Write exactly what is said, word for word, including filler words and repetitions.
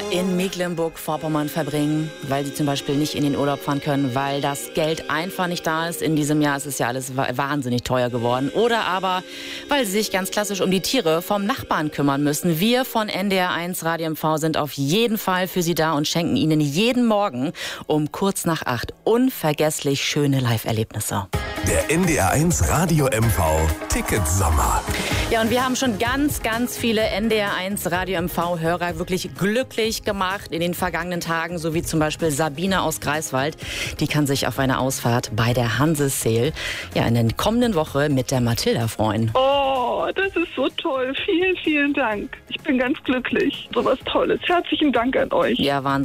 in Mecklenburg-Vorpommern verbringen, weil sie zum Beispiel nicht in den Urlaub fahren können, weil das Geld einfach nicht da ist. In diesem Jahr ist es ja alles wahnsinnig teuer geworden. Oder aber, weil sie sich ganz klassisch um die Tiere vom Nachbarn kümmern müssen. Wir von N D R eins Radio M V sind auf jeden Fall für Sie da und schenken Ihnen jeden Morgen um kurz nach acht unvergesslich schöne Live-Erlebnisse. Der N D R eins Radio M V Ticketsommer. Ja, und wir haben schon ganz, ganz viele N D R eins Radio M V-Hörer wirklich glücklich gemacht in den vergangenen Tagen, so wie zum Beispiel Sabine aus Greifswald. Die kann sich auf eine Ausfahrt bei der Hanse-Sail ja, in der kommenden Woche mit der Mathilda freuen. Oh, das ist so toll. Vielen, vielen Dank. Ich bin ganz glücklich. So was Tolles. Herzlichen Dank an euch. Ja, Wahnsinn.